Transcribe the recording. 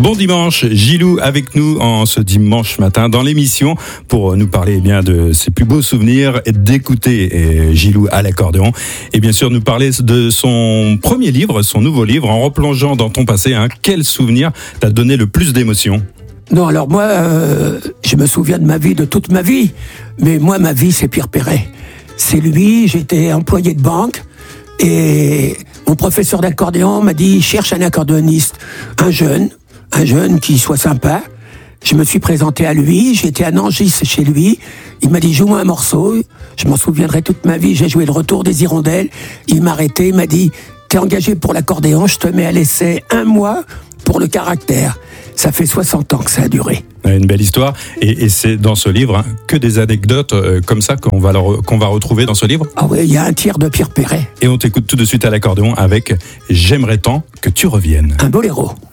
Bon dimanche, Gilou avec nous en ce dimanche matin dans l'émission pour nous parler de ses plus beaux souvenirs et d'écouter Gilou à l'accordéon et bien sûr nous parler de son premier livre, son nouveau livre, en replongeant dans ton passé. Quel souvenir t'a donné le plus d'émotion ? Non, alors moi, je me souviens de ma vie, de toute ma vie, mais moi, ma vie, c'est Pierre Perret. C'est lui, j'étais employé de banque et mon professeur d'accordéon m'a dit « Cherche un accordéoniste, un jeune qui soit sympa ». Je me suis présenté à lui, j'étais à Nangis chez lui, il m'a dit « Joue-moi un morceau ». Je m'en souviendrai toute ma vie, j'ai joué le Retour des Hirondelles, il m'a arrêté, il m'a dit « T'es engagé pour l'accordéon, je te mets à l'essai 1 mois pour le caractère ». Ça fait 60 ans que ça a duré. Une belle histoire, et c'est dans ce livre que des anecdotes comme ça qu'on va retrouver dans ce livre. Ah oui, il y a un tiers de Pierre Perret. Et on t'écoute tout de suite à l'accordéon avec « J'aimerais tant que tu reviennes ». Un boléro.